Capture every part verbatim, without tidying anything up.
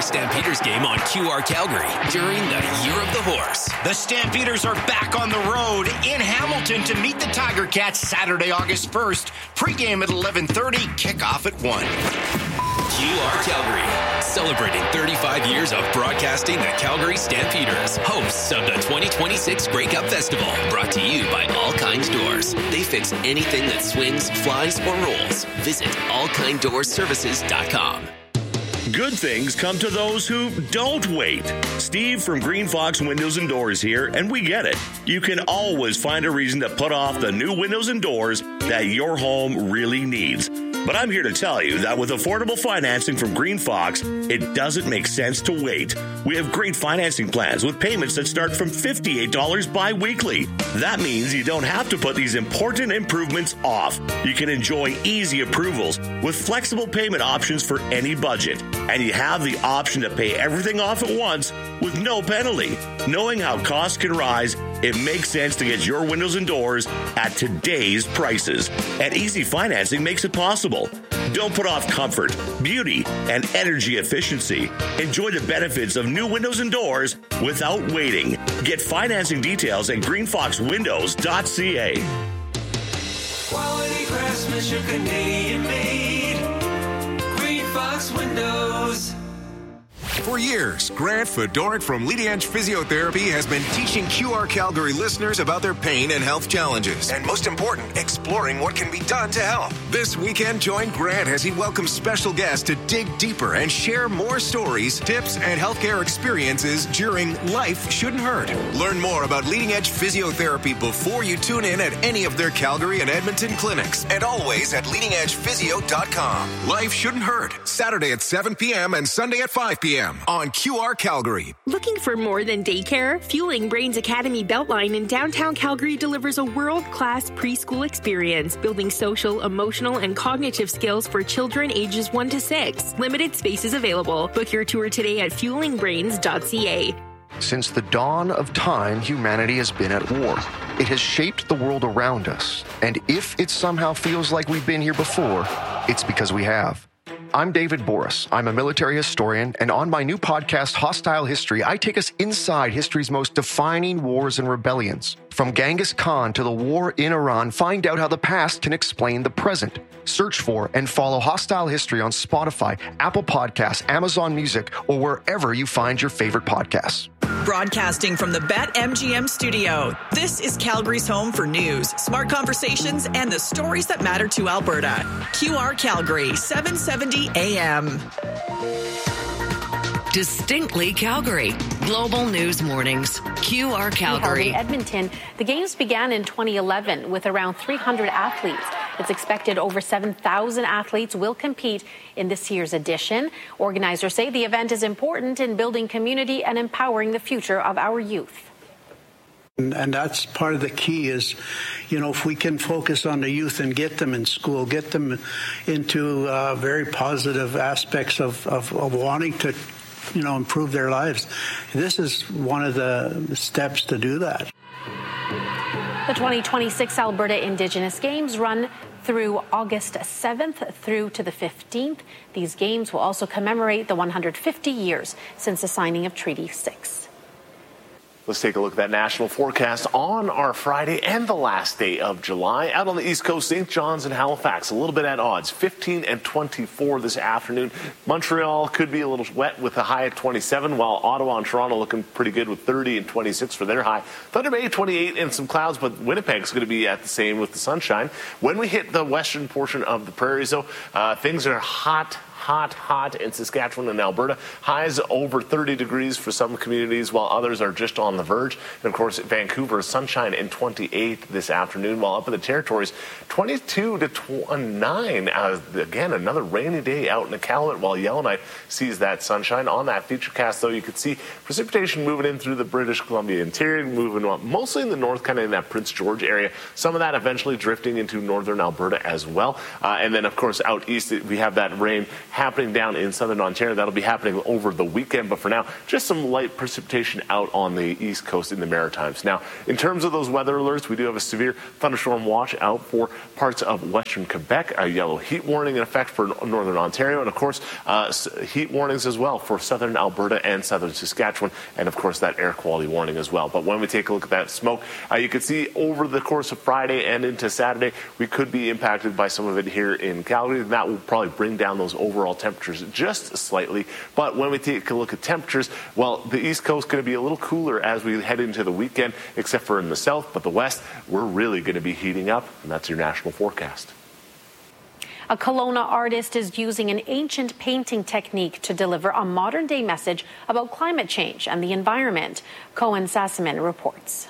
Calgary Stampeders game on Q R Calgary during the Year of the Horse. The Stampeders are back on the road in Hamilton to meet the Tiger Cats Saturday, August first. Pre-game at eleven thirty, kickoff at one. Q R Calgary, celebrating thirty-five years of broadcasting the Calgary Stampeders, hosts of the twenty twenty-six Grey Cup Festival, brought to you by All Kind Doors. They fix anything that swings, flies, or rolls. Visit all kind doors services dot com. Good things come to those who don't wait. Steve from Green Fox Windows and Doors here, and we get it. You can always find a reason to put off the new windows and doors that your home really needs. But I'm here to tell you that with affordable financing from Green Fox, it doesn't make sense to wait. We have great financing plans with payments that start from fifty-eight dollars bi-weekly. That means you don't have to put these important improvements off. You can enjoy easy approvals with flexible payment options for any budget. And you have the option to pay everything off at once with no penalty. Knowing how costs can rise, it makes sense to get your windows and doors at today's prices. And easy financing makes it possible. Don't put off comfort, beauty, and energy efficiency. Enjoy the benefits of new windows and doors without waiting. Get financing details at green fox windows dot c a. Quality craftsmanship, Canadian made. Green Fox Windows. For years, Grant Fedoruk from Leading Edge Physiotherapy has been teaching Q R Calgary listeners about their pain and health challenges. And most important, exploring what can be done to help. This weekend, join Grant as he welcomes special guests to dig deeper and share more stories, tips, and healthcare experiences during Life Shouldn't Hurt. Learn more about Leading Edge Physiotherapy before you tune in at any of their Calgary and Edmonton clinics. And always at leading edge physio dot com. Life Shouldn't Hurt. Saturday at seven p.m. and Sunday at five p.m. on Q R Calgary. Looking for more than daycare? Fueling Brains Academy Beltline in downtown Calgary delivers a world-class preschool experience, building social, emotional, and cognitive skills for children ages one to six. Limited spaces available. Book your tour today at fueling brains dot c a. Since the dawn of time, humanity has been at war. It has shaped the world around us. And if it somehow feels like we've been here before, it's because we have. I'm David Boris. I'm a military historian, and on my new podcast, Hostile History, I take us inside history's most defining wars and rebellions. From Genghis Khan to the war in Iran, find out how the past can explain the present. Search for and follow Hostile History on Spotify, Apple Podcasts, Amazon Music, or wherever you find your favorite podcasts. Broadcasting from the BetMGM studio, this is Calgary's home for news, smart conversations, and the stories that matter to Alberta. Q R Calgary, seven seventy A M. Distinctly Calgary. Global News Mornings. Q R Calgary. Edmonton. The games began in twenty eleven with around three hundred athletes. It's expected over seven thousand athletes will compete in this year's edition. Organizers say the event is important in building community and empowering the future of our youth. And that's part of the key is, you know, if we can focus on the youth and get them in school, get them into uh, very positive aspects of, of, of wanting to, you know, improve their lives. This is one of the steps to do that. The twenty twenty-six Alberta Indigenous Games run through August seventh through to the fifteenth. These games will also commemorate the one hundred fifty years since the signing of Treaty six. Let's take a look at that national forecast on our Friday and the last day of July. Out on the East Coast, Saint John's and Halifax, a little bit at odds, fifteen and twenty-four this afternoon. Montreal could be a little wet with a high at twenty-seven, while Ottawa and Toronto looking pretty good with thirty and twenty-six for their high. Thunder Bay, twenty-eight and some clouds, but Winnipeg's going to be at the same with the sunshine. When we hit the western portion of the prairies, though, uh, things are hot. Hot, hot in Saskatchewan and Alberta. Highs over thirty degrees for some communities, while others are just on the verge. And, of course, Vancouver, sunshine in twenty-eight this afternoon, while up in the territories, twenty-two to twenty-nine. Uh, again, another rainy day out in Iqaluit, while Yellowknife sees that sunshine. On that Futurecast, though, you could see precipitation moving in through the British Columbia interior, moving up mostly in the north, kind of in that Prince George area. Some of that eventually drifting into northern Alberta as well. Uh, and then, of course, out east, we have that rain happening down in southern Ontario. That'll be happening over the weekend, but for now, just some light precipitation out on the east coast in the Maritimes. Now, in terms of those weather alerts, we do have a severe thunderstorm watch out for parts of western Quebec, a yellow heat warning in effect for northern Ontario, and of course, uh, heat warnings as well for southern Alberta and southern Saskatchewan, and of course, that air quality warning as well. But when we take a look at that smoke, uh, you can see over the course of Friday and into Saturday, we could be impacted by some of it here in Calgary, and that will probably bring down those overall temperatures just slightly. But when we take a look at temperatures, well, the east coast is going to be a little cooler as we head into the weekend, except for in the south, but the west, we're really going to be heating up, and that's your national forecast. A Kelowna artist is using an ancient painting technique to deliver a modern-day message about climate change and the environment. Cohen Sassaman reports.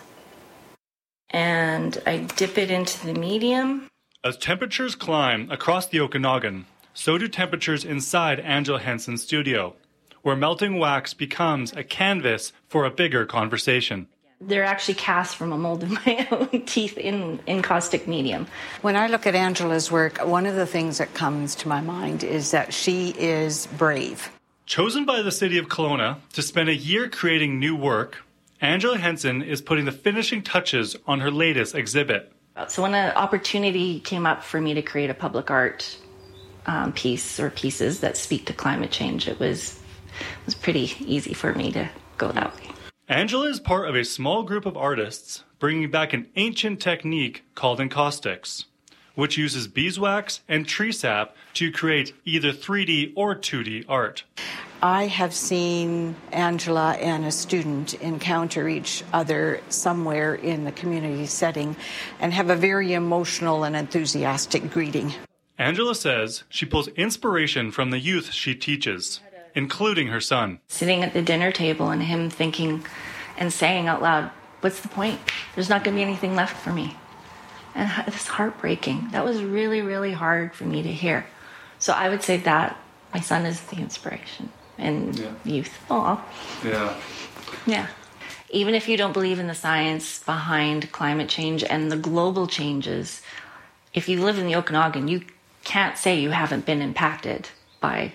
And I dip it into the medium. As temperatures climb across the Okanagan, so do temperatures inside Angela Henson's studio, where melting wax becomes a canvas for a bigger conversation. They're actually cast from a mold of my own teeth in, in caustic medium. When I look at Angela's work, one of the things that comes to my mind is that she is brave. Chosen by the city of Kelowna to spend a year creating new work, Angela Henson is putting the finishing touches on her latest exhibit. So when an opportunity came up for me to create a public art um, piece or pieces that speak to climate change, it was, it was pretty easy for me to go that way. Angela is part of a small group of artists bringing back an ancient technique called encaustics, which uses beeswax and tree sap to create either three D or two D art. I have seen Angela and a student encounter each other somewhere in the community setting and have a very emotional and enthusiastic greeting. Angela says she pulls inspiration from the youth she teaches, including her son. Sitting at the dinner table and him thinking and saying out loud, what's the point? There's not going to be anything left for me. And it's heartbreaking. That was really, really hard for me to hear. So I would say that my son is the inspiration and yeah. youth. Oh, yeah. Yeah. Even if you don't believe in the science behind climate change and the global changes, if you live in the Okanagan, you can't say you haven't been impacted by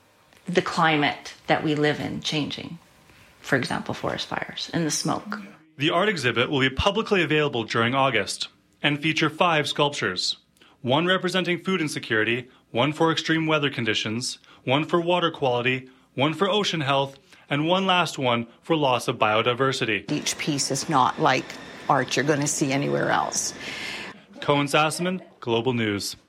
the climate that we live in changing. For example, forest fires and the smoke. The art exhibit will be publicly available during August and feature five sculptures, one representing food insecurity, one for extreme weather conditions, one for water quality, one for ocean health, and one last one for loss of biodiversity. Each piece is not like art you're going to see anywhere else. Cohen Sassaman, Global News.